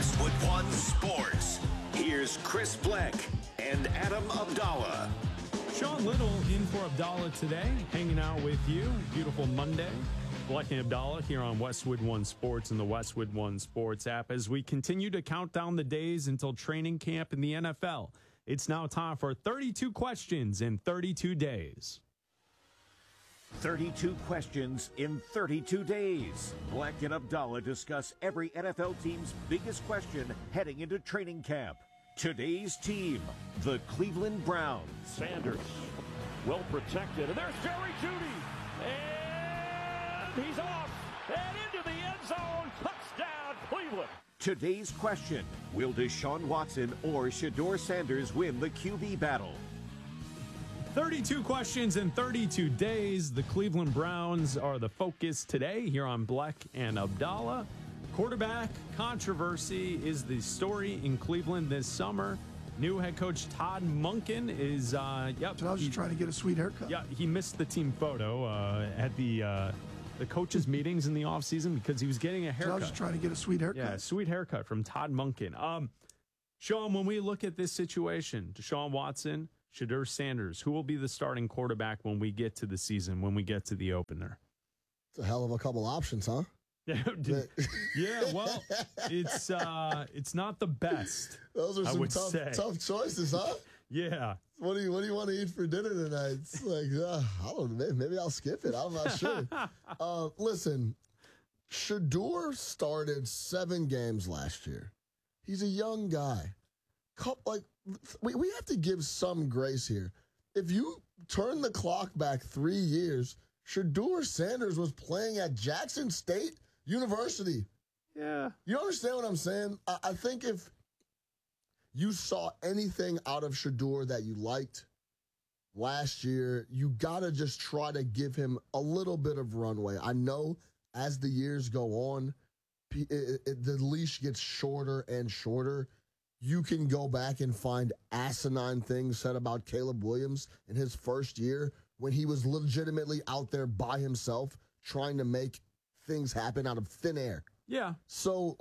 Westwood One Sports. Here's Chris Black and Adam Abdallah. Sean Little in for Abdallah today, hanging out with you. Beautiful Monday. Black and Abdallah here on Westwood One Sports and the Westwood One Sports app as we continue to count down the days until training camp in the NFL. It's now time for 32 questions in 32 days. 32 questions in 32 days. Black and Abdallah discuss every NFL team's biggest question heading into training camp. Today's team, the Cleveland Browns. Sanders, well protected. And there's Jerry Jeudy. And he's off. And into the end zone. Touchdown, Cleveland. Today's question, will Deshaun Watson or Shedeur Sanders win the QB battle? 32 questions in 32 days. The Cleveland Browns are the focus today here on Black and Abdallah. Quarterback controversy is the story in Cleveland this summer. New head coach Todd Monken is, So I was just trying to get a sweet haircut. Yeah, he missed the team photo at the coaches' meetings in the offseason because he was getting a haircut. I was just trying to get a sweet haircut. Yeah, sweet haircut from Todd Monken. Sean, when we look at this situation, Deshaun Watson, Shedeur Sanders, who will be the starting quarterback when we get to the season, when we get to the opener? It's a hell of a couple options, huh? Yeah, well, it's not the best. Those are some tough choices, huh? Yeah. What do you want to eat for dinner tonight? It's like, I don't know. Maybe I'll skip it. I'm not sure. Listen, Shedeur started 7 games last year. He's a young guy. We have to give some grace here. If you turn the clock back 3 years, Shedeur Sanders was playing at Jackson State University. Yeah. You understand what I'm saying? I think if you saw anything out of Shedeur that you liked last year, you got to just try to give him a little bit of runway. I know as the years go on, the leash gets shorter and shorter. You can go back and find asinine things said about Caleb Williams in his first year when he was legitimately out there by himself trying to make things happen out of thin air. Yeah. So,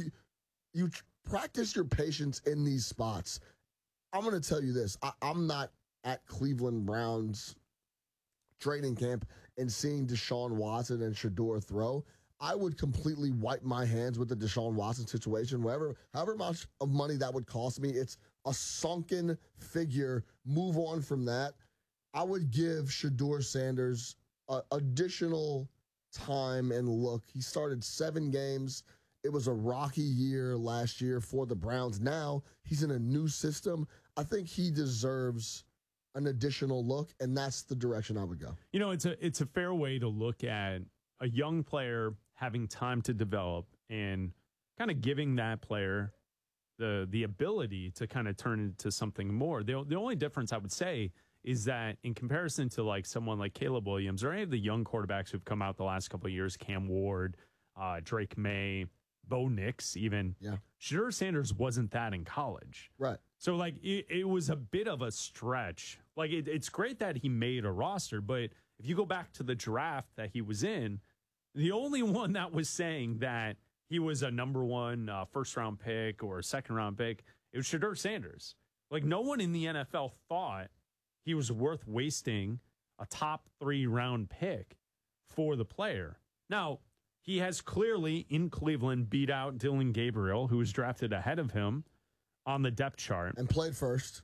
you practice your patience in these spots. I'm going to tell you this. I'm not at Cleveland Browns training camp and seeing Deshaun Watson and Shedeur throw. I would completely wipe my hands with the Deshaun Watson situation. However much of money that would cost me, it's a sunken figure. Move on from that. I would give Shedeur Sanders additional time and look. He started 7 games. It was a rocky year last year for the Browns. Now he's in a new system. I think he deserves an additional look, and that's the direction I would go. You know, it's a fair way to look at a young player having time to develop and kind of giving that player the ability to kind of turn into something more. The only difference I would say is that in comparison to like someone like Caleb Williams or any of the young quarterbacks who've come out the last couple of years, Cam Ward, Drake May, Bo Nix even, Shedeur Sanders wasn't that in college. Right. So like it was a bit of a stretch. Like it's great that he made a roster, but if you go back to the draft that he was in, the only one that was saying that he was a number 1 first-round pick or a second-round pick, it was Shedeur Sanders. Like, no one in the NFL thought he was worth wasting a top 3-round pick for the player. Now, he has clearly, in Cleveland, beat out Dillon Gabriel, who was drafted ahead of him on the depth chart. And played first.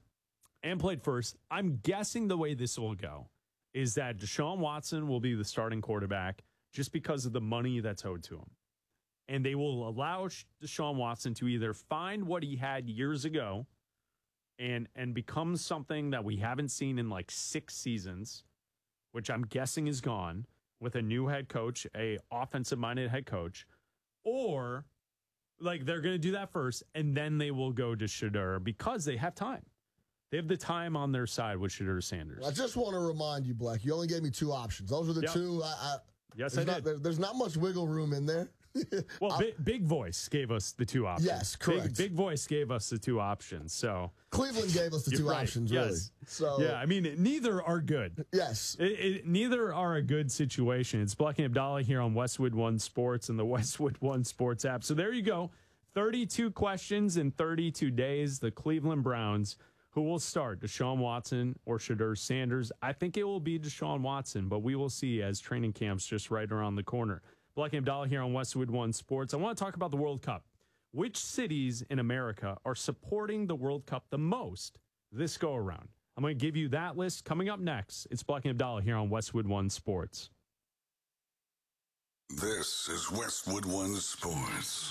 I'm guessing the way this will go is that Deshaun Watson will be the starting quarterback just because of the money that's owed to him. And they will allow Deshaun Watson to either find what he had years ago and become something that we haven't seen in like 6 seasons, which I'm guessing is gone, with a new head coach, a offensive-minded head coach, or like they're going to do that first, and then they will go to Shedeur because they have time. They have the time on their side with Shedeur Sanders. I just want to remind you, Black, you only gave me 2 options. Those are the 2. Yes, I did. There's not much wiggle room in there. Well, Big Voice gave us the 2 options. Yes, correct. Big Voice gave us the 2 options. So Cleveland gave us the 2 options, really. Yes. So yeah, I mean, neither are good. Yes. Neither are a good situation. It's Black and Abdallah here on Westwood One Sports and the Westwood One Sports app. So there you go. 32 questions in 32 days. The Cleveland Browns, who will start, Deshaun Watson or Shedeur Sanders? I think it will be Deshaun Watson, but we will see as training camp's just right around the corner. Black and Abdallah here on Westwood One Sports. I want to talk about the World Cup. Which cities in America are supporting the World Cup the most this go around? I'm going to give you that list coming up next. It's Black and Abdallah here on Westwood One Sports. This is Westwood One Sports.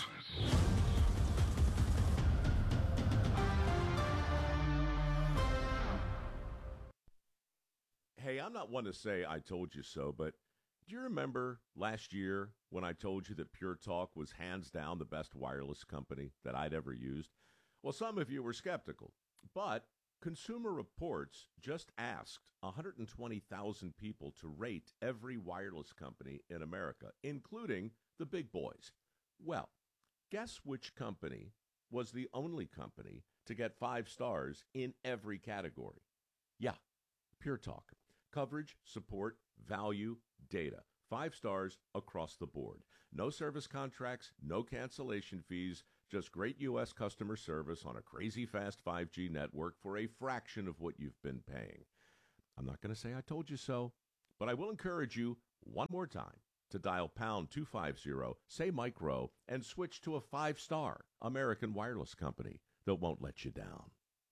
Hey, I'm not one to say I told you so, but do you remember last year when I told you that Pure Talk was hands down the best wireless company that I'd ever used? Well, some of you were skeptical, but Consumer Reports just asked 120,000 people to rate every wireless company in America, including the big boys. Well, guess which company was the only company to get 5 stars in every category? Yeah, Pure Talk. Coverage, support, value, data. 5 stars across the board. No service contracts, no cancellation fees, just great U.S. customer service on a crazy fast 5G network for a fraction of what you've been paying. I'm not going to say I told you so, but I will encourage you one more time to dial pound 250, say Mike Rowe, and switch to a 5-star American wireless company that won't let you down.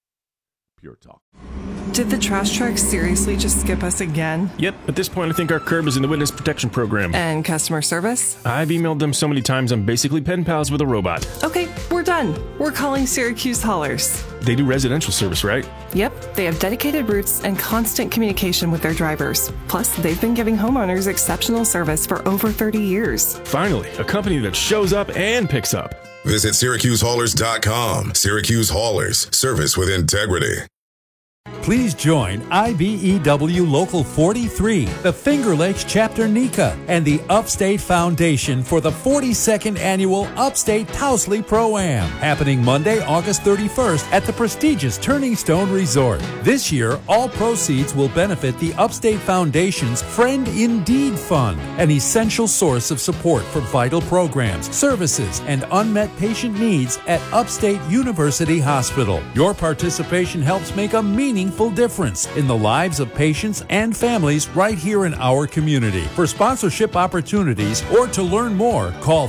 Pure Talk. Did the trash truck seriously just skip us again? Yep, at this point I think our curb is in the witness protection program. And customer service? I've emailed them so many times I'm basically pen pals with a robot. Okay, we're done. We're calling Syracuse Haulers. They do residential service, right? Yep, they have dedicated routes and constant communication with their drivers. Plus, they've been giving homeowners exceptional service for over 30 years. Finally, a company that shows up and picks up. Visit SyracuseHaulers.com. Syracuse Haulers. Service with integrity. Please join IBEW Local 43, the Finger Lakes Chapter NECA, and the Upstate Foundation for the 42nd Annual Upstate Tousley Pro-Am, happening Monday, August 31st at the prestigious Turning Stone Resort. This year, all proceeds will benefit the Upstate Foundation's Friend Indeed Fund, an essential source of support for vital programs, services, and unmet patient needs at Upstate University Hospital. Your participation helps make a meaningful difference in the lives of patients and families right here in our community. For sponsorship opportunities or to learn more, call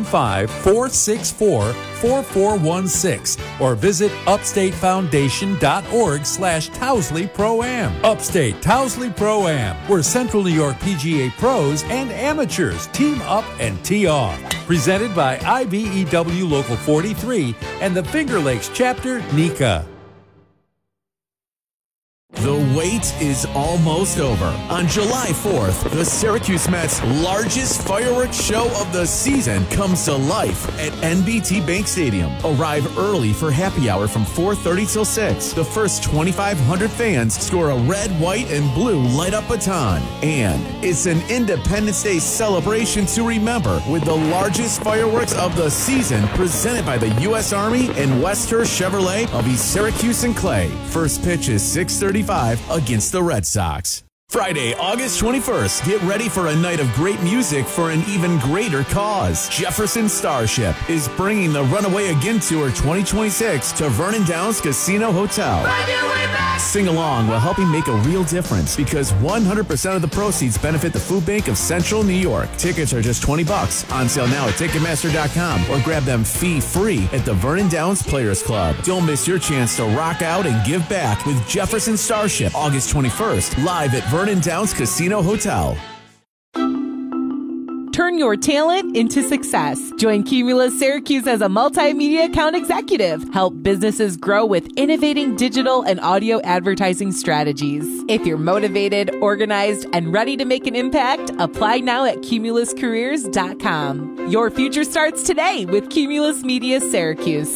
315-464-4416 or visit upstatefoundation.org/Tousley Pro-Am. Upstate Tousley Pro-Am, where Central New York PGA pros and amateurs team up and tee off. Presented by IBEW Local 43 and the Finger Lakes Chapter NECA. The wait is almost over. On July 4th, the Syracuse Mets' largest fireworks show of the season comes to life at NBT Bank Stadium. Arrive early for happy hour from 4:30 till 6. The first 2,500 fans score a red, white, and blue light-up baton. And it's an Independence Day celebration to remember with the largest fireworks of the season presented by the U.S. Army and Westhurst Chevrolet of East Syracuse and Clay. First pitch is 6:35 against the Red Sox. Friday, August 21st, get ready for a night of great music for an even greater cause. Jefferson Starship is bringing the Runaway Again Tour 2026 to Vernon Downs Casino Hotel. Sing along while helping make a real difference because 100% of the proceeds benefit the Food Bank of Central New York. Tickets are just $20. On sale now at Ticketmaster.com or grab them fee-free at the Vernon Downs Players Club. Don't miss your chance to rock out and give back with Jefferson Starship, August 21st, live at Vernon Downs Casino Hotel. Turn your talent into success. Join Cumulus Syracuse as a multimedia account executive. Help businesses grow with innovating digital and audio advertising strategies. If you're motivated, organized, and ready to make an impact, apply now at cumuluscareers.com. Your future starts today with Cumulus Media Syracuse.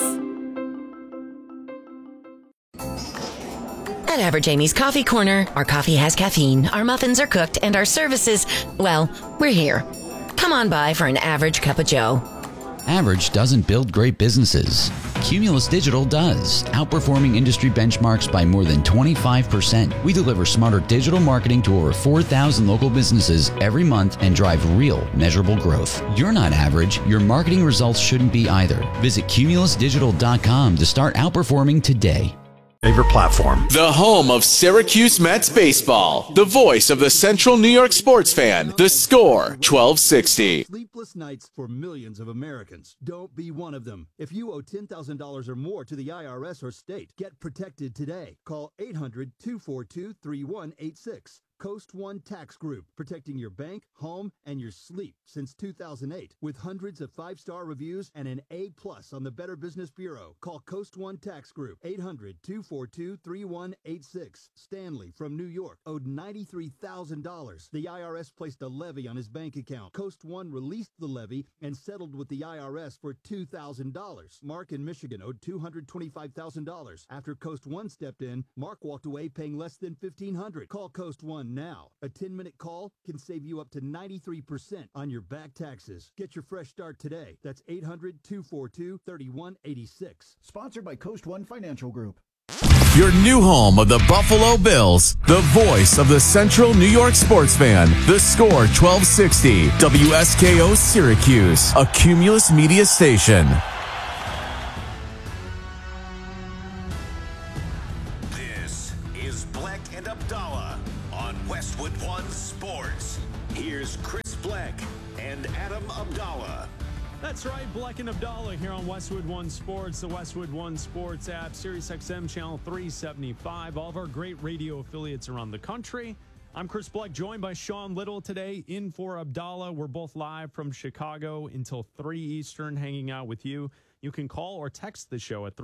At Average Amy's Coffee Corner, our coffee has caffeine, our muffins are cooked, and our services, well, we're here. Come on by for an average cup of joe. Average doesn't build great businesses. Cumulus Digital does, outperforming industry benchmarks by more than 25%. We deliver smarter digital marketing to over 4,000 local businesses every month and drive real, measurable growth. You're not average. Your marketing results shouldn't be either. Visit cumulusdigital.com to start outperforming today. Favorite platform. The home of Syracuse Mets baseball. The voice of the Central New York sports fan. The Score, 1260. Sleepless nights for millions of Americans. Don't be one of them. If you owe $10,000 or more to the IRS or state, get protected today. Call 800-242-3186. Coast One Tax Group, protecting your bank, home, and your sleep since 2008. With hundreds of 5-star reviews and an A+ on the Better Business Bureau. Call Coast One Tax Group, 800-242-3186. Stanley from New York owed $93,000. The IRS placed a levy on his bank account. Coast One released the levy and settled with the IRS for $2,000. Mark in Michigan owed $225,000. After Coast One stepped in, Mark walked away paying less than $1,500. Call Coast One now. A 10-minute call can save you up to 93% on your back taxes. Get your fresh start today. That's 800-242-3186. Sponsored by Coast One Financial Group. Your new home of the Buffalo Bills. The voice of the Central New York sports fan. The Score, 1260. WSKO Syracuse. A Cumulus media station. This is Black and Abdallah on Westwood One Sports. Here's Chris Black and Adam Abdallah. That's right, Black and Abdallah here on Westwood One Sports, the Westwood One Sports app, SiriusXM channel 375, all of our great radio affiliates around the country. I'm Chris Black, joined by Sean Little today, in for Abdallah. We're both live from Chicago until 3 Eastern, hanging out with you. You can call or text the show at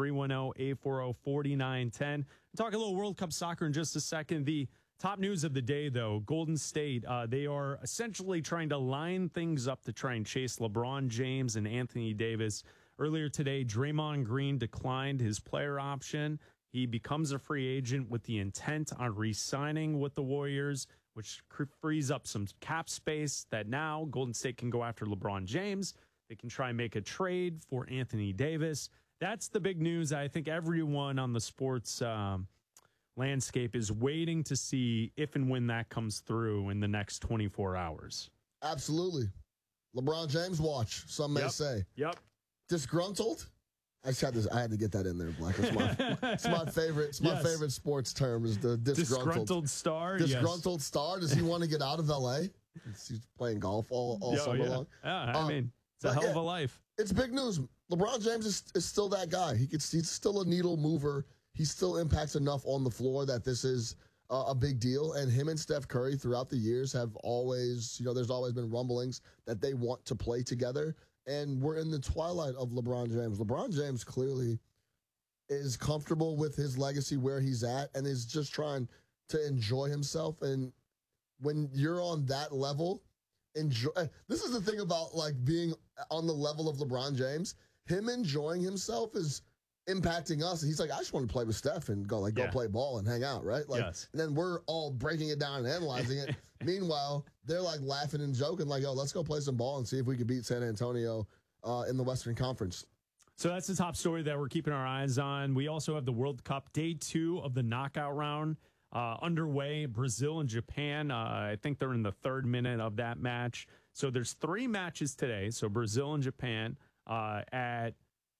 310-840-4910. Talk a little World Cup soccer in just a second. The top news of the day, though, Golden State, they are essentially trying to line things up to try and chase LeBron James and Anthony Davis. Earlier today, Draymond Green declined his player option. He becomes a free agent with the intent on re-signing with the Warriors, which frees up some cap space that now Golden State can go after LeBron James. They can try and make a trade for Anthony Davis. That's the big news. I think everyone on the sports landscape is waiting to see if and when that comes through in the next 24 hours. Absolutely. LeBron James watch, some may say. Yep. Disgruntled? I had to get that in there, Black. It's my favorite. It's my favorite sports term is the disgruntled star. Disgruntled star. Does he want to get out of LA? He's playing golf all summer long. Yeah, I mean, it's a hell of a life. It's big news. LeBron James is still that guy. He's still a needle mover. He still impacts enough on the floor that this is a big deal. And him and Steph Curry throughout the years have always, there's always been rumblings that they want to play together. And we're in the twilight of LeBron James. LeBron James clearly is comfortable with his legacy where he's at and is just trying to enjoy himself. And when you're on that level, enjoy. This is the thing about being on the level of LeBron James. Him enjoying himself is impacting us. He's like, I just want to play with Steph and go play ball and hang out, right? And then we're all breaking it down and analyzing it. Meanwhile, they're laughing and joking, yo, let's go play some ball and see if we can beat San Antonio in the Western Conference. So that's the top story that we're keeping our eyes on. We also have the World Cup, day 2 of the knockout round underway. Brazil and Japan, I think they're in the 3rd minute of that match. So there's 3 matches today. So Brazil and Japan at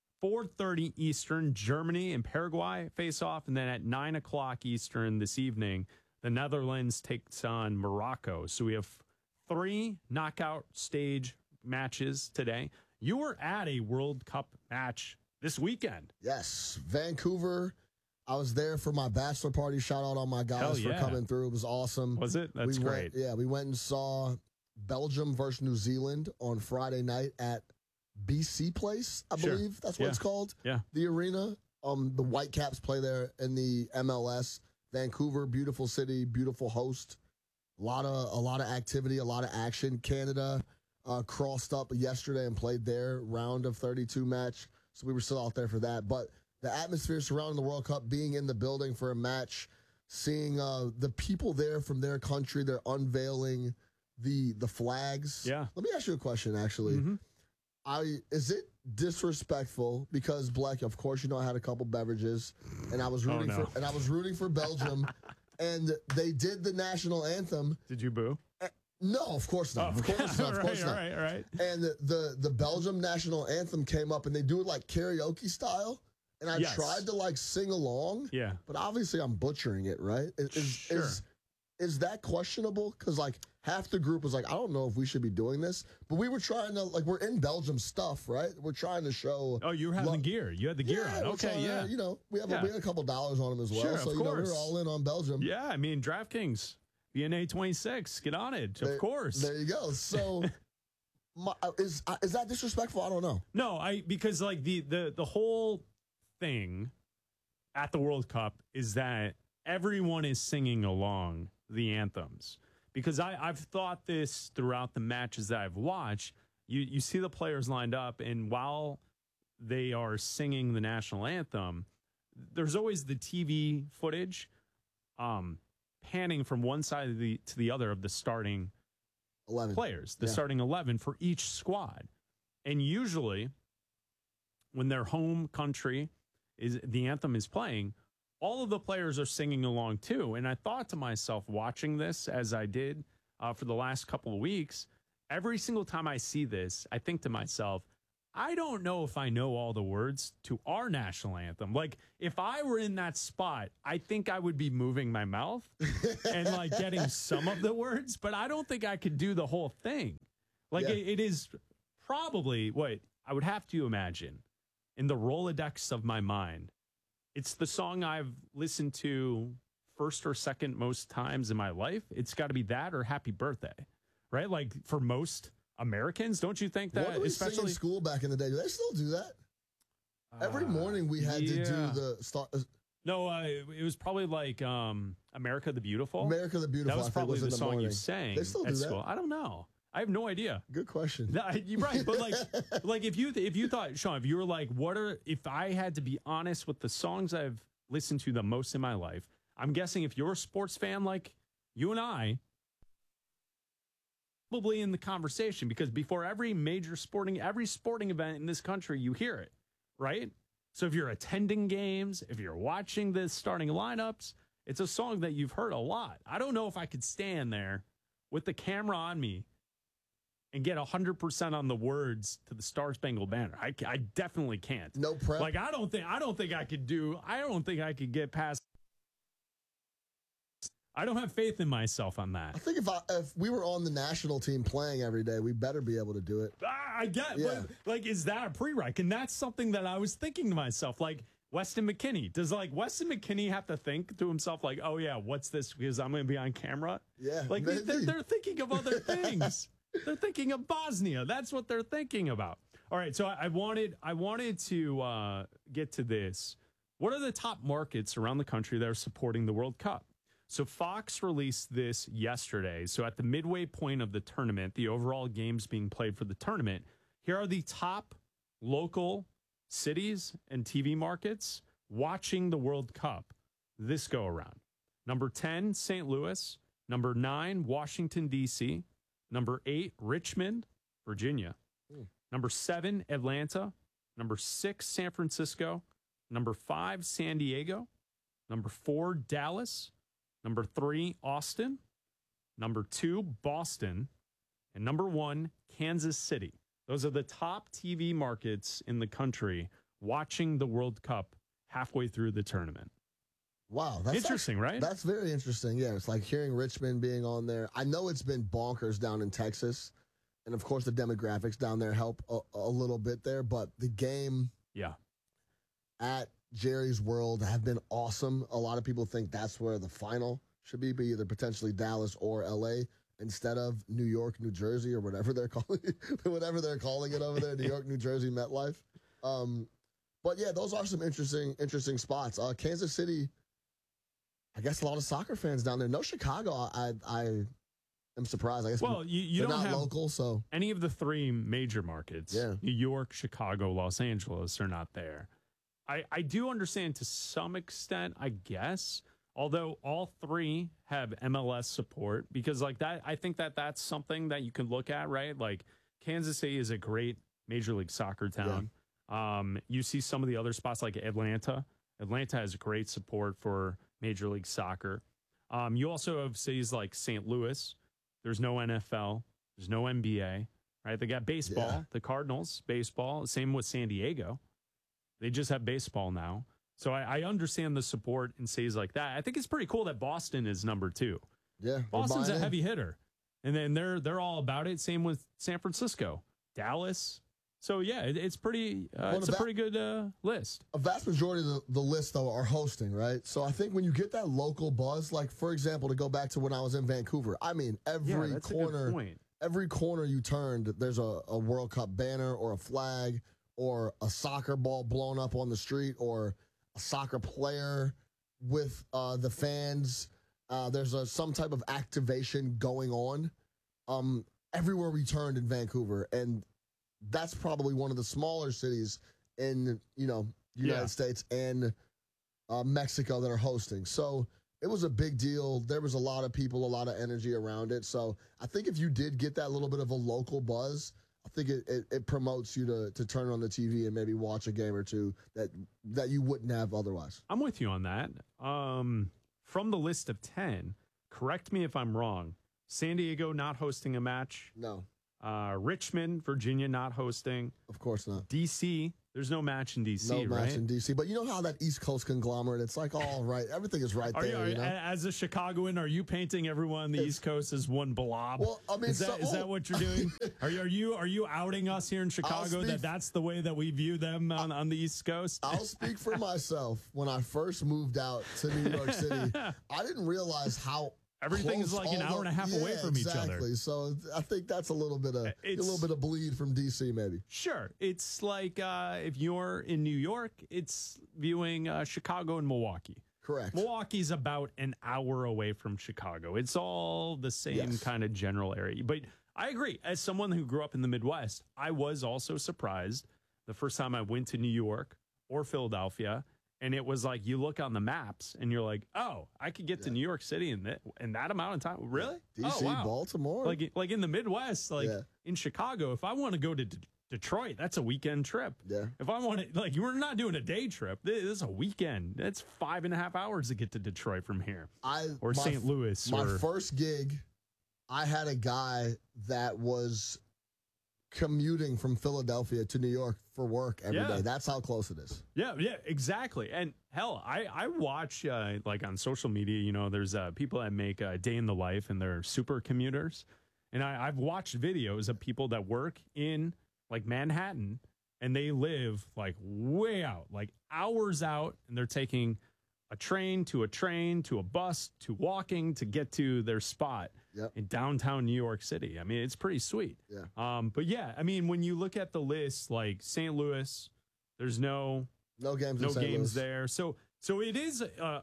4:30 Eastern, Germany and Paraguay face off. And then at 9 o'clock Eastern this evening, the Netherlands takes on Morocco. So we have 3 knockout stage matches today. You were at a World Cup match this weekend. Yes, Vancouver. I was there for my bachelor party. Shout out all my guys for coming through. It was awesome. Was it? That's great. We went and saw Belgium versus New Zealand on Friday night at BC Place, I believe that's what it's called. Yeah. The arena. The Whitecaps play there in the MLS. Vancouver, beautiful city, beautiful host. A lot of activity, a lot of action. Canada crossed up yesterday and played their round of 32 match. So we were still out there for that. But the atmosphere surrounding the World Cup, being in the building for a match, seeing the people there from their country, they're unveiling the flags. Yeah. Let me ask you a question, actually. Mm-hmm. Is it disrespectful because Black, of course, you know I had a couple beverages and I was rooting for Belgium and they did the national anthem. Did you boo? No, of course not. Of course not. Of course not. All right. And the Belgium national anthem came up and they do it like karaoke style. And I tried to like sing along. Yeah. But obviously I'm butchering it, right? Is that questionable? Because like half the group was like, I don't know if we should be doing this. But we were trying to, like, we're in Belgium stuff, right? We're trying to show. Oh, you were having the gear. You had the gear on. Okay, yeah. You know, we had a couple dollars on them as well. Sure, so, of you know, course. we were all in on Belgium. Yeah, I mean, DraftKings, VNA 26, get on it, of course. There you go. So, is that disrespectful? I don't know. No, because like the whole thing at the World Cup is that everyone is singing along the anthems. Because I've thought this throughout the matches that I've watched. You see the players lined up, and while they are singing the national anthem, there's always the TV footage panning from one side to the other of the starting 11 players, the starting 11 for each squad. And usually when their home country the anthem is playing, all of the players are singing along too. And I thought to myself, watching this as I did for the last couple of weeks, every single time I see this, I think to myself, I don't know if I know all the words to our national anthem. Like, if I were in that spot, I think I would be moving my mouth and like getting some of the words, but I don't think I could do the whole thing. Like, it is probably what I would have to imagine in the Rolodex of my mind. It's the song I've listened to first or second most times in my life. It's got to be that or Happy Birthday, right? Like, for most Americans, don't you think that? What did we sing in school back in the day? Do they still do that? Every morning we had to do the start. No, it was probably like America the Beautiful. America the Beautiful. That was probably the song you sang they still do at that? school. I don't know. I have no idea. Good question. No, you're right, but like if you thought, Sean, if you were like, if I had to be honest with the songs I've listened to the most in my life, I'm guessing if you're a sports fan like you and I, probably in the conversation, because before every sporting event in this country, you hear it, right? So if you're attending games, if you're watching the starting lineups, it's a song that you've heard a lot. I don't know if I could stand there with the camera on me and get 100% on the words to the Star Spangled Banner. I definitely can't. No prep. Like, I don't think I could get past. I don't have faith in myself on that. I think if we were on the national team playing every day, we better be able to do it. I get, but like, is that a prereq? And that's something that I was thinking to myself, like, Weston McKennie. Does like Weston McKennie have to think to himself, like, oh yeah, what's this? Because I'm going to be on camera. Yeah, like they're thinking of other things. They're thinking of Bosnia. That's what they're thinking about. All right, so I wanted to get to this. What are the top markets around the country that are supporting the World Cup? So Fox released this yesterday. So at the midway point of the tournament, the overall games being played for the tournament, here are the top local cities and TV markets watching the World Cup this go around. Number 10, St. Louis. Number 9, Washington, D.C. Number 8, Richmond, Virginia. Number 7, Atlanta. Number 6, San Francisco. Number 5, San Diego. Number 4, Dallas. Number 3, Austin. Number 2, Boston. And number 1, Kansas City. Those are the top TV markets in the country watching the World Cup halfway through the tournament. Wow. That's interesting, right? That's very interesting. Yeah, it's like hearing Richmond being on there. I know it's been bonkers down in Texas. And, of course, the demographics down there help a little bit there. But the game at Jerry's World have been awesome. A lot of people think that's where the final should be either potentially Dallas or L.A. instead of New York, New Jersey, or whatever they're calling it over there, New York, New Jersey, MetLife. But yeah, those are some interesting spots. Kansas City, I guess a lot of soccer fans down there. No Chicago. I am surprised. I guess you they're don't not have local, so any of the 3 major markets. Yeah. New York, Chicago, Los Angeles are not there. I do understand to some extent, I guess, although all 3 have MLS support, because like that, I think that's something that you can look at, right? Like Kansas City is a great Major League Soccer town. You see some of the other spots like Atlanta. Atlanta has great support for Major League Soccer. You also have cities like St. Louis. There's no NFL. There's no NBA. Right? They got baseball. Yeah. The Cardinals, baseball. Same with San Diego. They just have baseball now. So I understand the support in cities like that. I think it's pretty cool that Boston is number 2. Yeah, Boston's a heavy hitter, and then they're all about it. Same with San Francisco, Dallas. So yeah, it's pretty. It's a pretty good list. A vast majority of the list though are hosting, right? So I think when you get that local buzz, like for example, to go back to when I was in Vancouver, I mean every corner you turned, there's a World Cup banner or a flag or a soccer ball blown up on the street or a soccer player with the fans. There's some type of activation going on everywhere we turned in Vancouver, and that's probably one of the smaller cities in United States and Mexico that are hosting. So it was a big deal. There was a lot of people, a lot of energy around it. So I think if you did get that little bit of a local buzz, I think it promotes you to turn on the TV and maybe watch a game or two that you wouldn't have otherwise. I'm with you on that. From the list of 10, correct me if I'm wrong, San Diego not hosting a match. No. Richmond, Virginia not hosting. Of course not. D.C., there's no match in D.C., right? No match in right? D.C., but you know how that East Coast conglomerate, it's like all right. Everything is right there. As a Chicagoan, are you painting everyone on the East Coast as one blob? Well, I mean, is that what you're doing? Are you outing us here in Chicago that's the way that we view them on the East Coast? I'll speak for myself. When I first moved out to New York City, I didn't realize how everything is like an hour and a half away from each other. So I think that's a little bit of bleed from DC, maybe. Sure, it's like if you're in New York, it's viewing Chicago and Milwaukee. Correct. Milwaukee's about an hour away from Chicago. It's all the same kind of general area. But I agree. As someone who grew up in the Midwest, I was also surprised the first time I went to New York or Philadelphia. And it was like you look on the maps and you're like, oh, I could get to New York City in that amount of time. Really? DC, Baltimore. Like in the Midwest, in Chicago, if I want to go to Detroit, that's a weekend trip. Yeah. If I want to, we're not doing a day trip. This is a weekend. That's 5.5 hours to get to Detroit from here. Or St. Louis. My first gig, I had a guy that was commuting from Philadelphia to New York for work every day. That's how close it is. Yeah, exactly. And hell, I watch on social media, there's people that make a day in the life and they're super commuters. And I've watched videos of people that work in Manhattan and they live way out, hours out, and they're taking a train to a bus to walking to get to their spot in downtown New York City. I mean, it's pretty sweet. Yeah. But yeah, I mean, when you look at the list, like St. Louis, there's no games there. So it is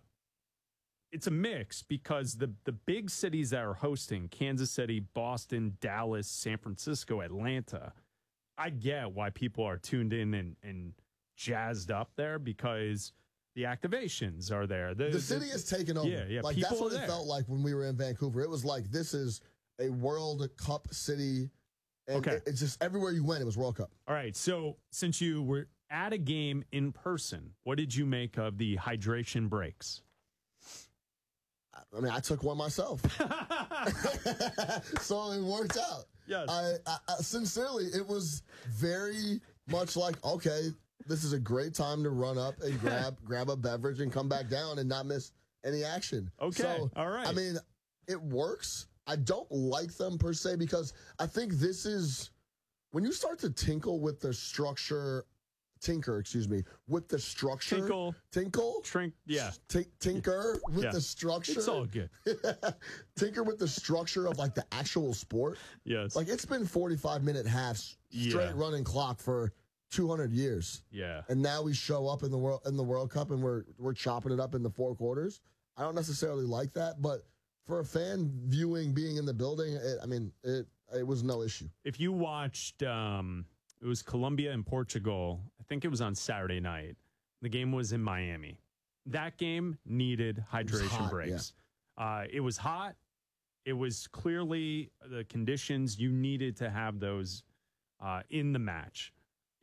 it's a mix because the big cities that are hosting, Kansas City, Boston, Dallas, San Francisco, Atlanta, I get why people are tuned in and jazzed up there because the activations are there. The city is taken over. Yeah. That's what it felt like when we were in Vancouver. It was like, this is a World Cup city. And it's just everywhere you went, it was World Cup. All right. So since you were at a game in person, what did you make of the hydration breaks? I mean, I took one myself. So it worked out. Yes. I sincerely, it was very much like, okay, this is a great time to run up and grab a beverage and come back down and not miss any action. Okay, so, all right. I mean, it works. I don't like them per se because I think this is when you start to tinker with the structure Tinker with the structure with the structure. It's all good. Tinker with the structure of the actual sport. Yes. It's been 45-minute halves straight running clock for 200 years. Yeah. And now we show up in the World Cup and we're chopping it up in the 4 quarters. I don't necessarily like that, but for a fan being in the building, it was no issue. If you watched it was Colombia and Portugal. I think it was on Saturday night. The game was in Miami. That game needed hydration breaks. Yeah. It was hot. It was clearly the conditions. You needed to have those in the match.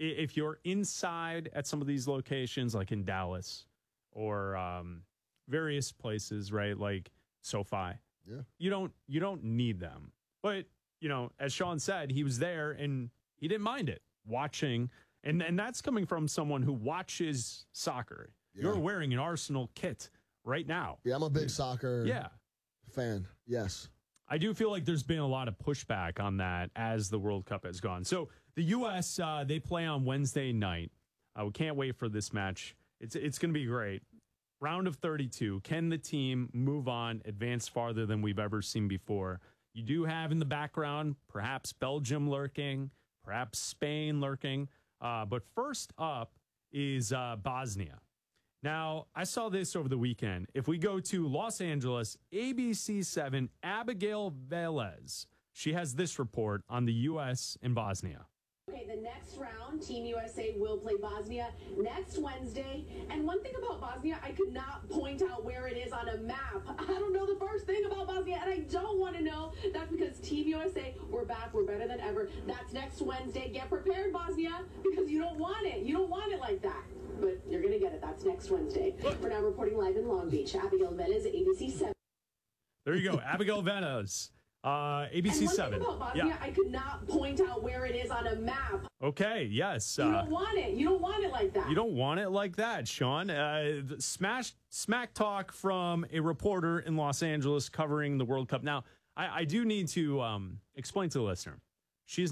if you're inside at some of these locations, like in Dallas or various places, right, like SoFi, you don't need them. But as Sean said, he was there and he didn't mind it watching, and that's coming from someone who watches soccer. Yeah. You're wearing an Arsenal kit right now. Yeah, I'm a big soccer fan. Yes. I do feel like there's been a lot of pushback on that as the World Cup has gone. So the U.S., they play on Wednesday night. We can't wait for this match. It's going to be great. Round of 32. Can the team move on, advance farther than we've ever seen before? You do have in the background perhaps Belgium lurking, perhaps Spain lurking. But first up is Bosnia. Now, I saw this over the weekend. If we go to Los Angeles, ABC7, Abigail Velez, she has this report on the U.S. and Bosnia. Okay, the next round, Team USA will play Bosnia next Wednesday. And one thing about Bosnia, I could not point out where it is on a map. I don't know the first thing about Bosnia, and I don't want to know. That's because Team USA, we're back, we're better than ever. That's next Wednesday. Get prepared, Bosnia, because you don't want it. You don't want it like that. But you're going to get it. That's next Wednesday. We're now reporting live in Long Beach. Abigail Velez, ABC7. There you go, Abigail Velez. ABC7. And one thing about Bosnia, I could not point out where it is on a map. Okay, yes. You don't want it. You don't want it like that. You don't want it like that, Sean. Smack talk from a reporter in Los Angeles covering the World Cup. Now, I do need to explain to the listener.